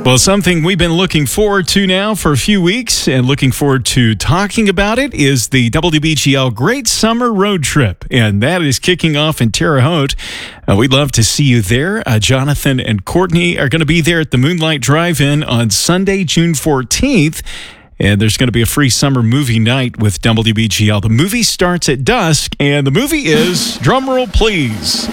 Well, something we've been looking forward to now for a few weeks and looking forward to talking about it is the WBGL Great Summer Road Trip. And that is kicking off in Terre Haute. We'd love to see you there. Jonathan and Courtney are going to be there at the Moonlight Drive-In on Sunday, June 14th. And there's going to be a free summer movie night with WBGL. The movie starts at dusk, and the movie is, drumroll please,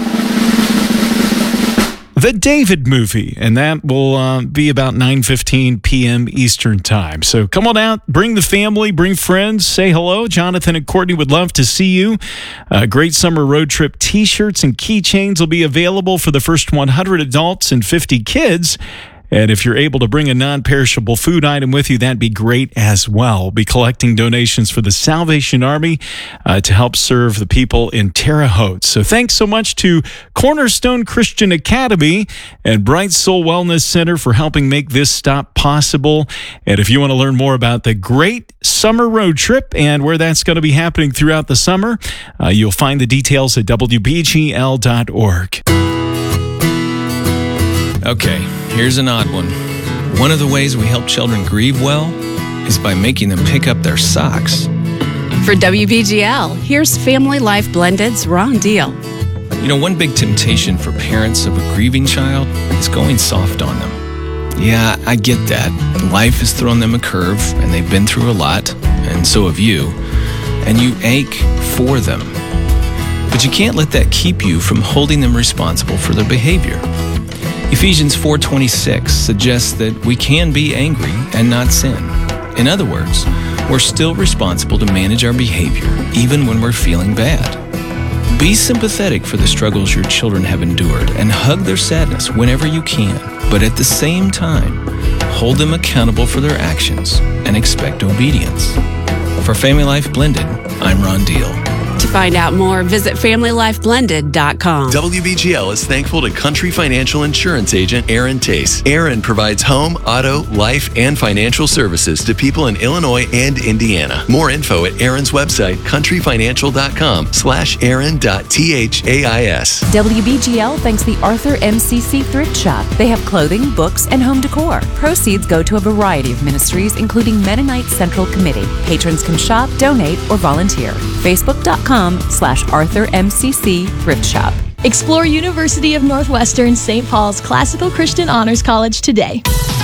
The David Movie, and that will be about 9:15 p.m. Eastern Time. So come on out, bring the family, bring friends, say hello. Jonathan and Courtney would love to see you. Great Summer Road Trip T-shirts and keychains will be available for the first 100 adults and 50 kids. And if you're able to bring a non-perishable food item with you, that'd be great as well. We'll be collecting donations for the Salvation Army to help serve the people in Terre Haute. So thanks so much to Cornerstone Christian Academy and Bright Soul Wellness Center for helping make this stop possible. And if you want to learn more about the Great Summer Road Trip and where that's going to be happening throughout the summer, you'll find the details at WBGL.org. Okay, here's an odd one. One of the ways we help children grieve well is by making them pick up their socks. For WBGL, here's Family Life Blended's Ron Deal. You know, one big temptation for parents of a grieving child is going soft on them. Yeah, I get that. Life has thrown them a curve, and they've been through a lot, and so have you. And you ache for them. But you can't let that keep you from holding them responsible for their behavior. Ephesians 4:26 suggests that we can be angry and not sin. In other words, we're still responsible to manage our behavior even when we're feeling bad. Be sympathetic for the struggles your children have endured and hug their sadness whenever you can, but at the same time, hold them accountable for their actions and expect obedience. For Family Life Blended, I'm Ron Deal. To find out more, visit FamilyLifeBlended.com. WBGL is thankful to Country Financial Insurance Agent Aaron Tace. Aaron provides home, auto, life, and financial services to people in Illinois and Indiana. More info at Aaron's website, countryfinancial.com/aaron.thais. WBGL thanks the Arthur MCC Thrift Shop. They have clothing, books, and home decor. Proceeds go to a variety of ministries, including Mennonite Central Committee. Patrons can shop, donate, or volunteer. Facebook.com/Arthur MCC Thrift Shop. Explore University of Northwestern St. Paul's Classical Christian Honors College today.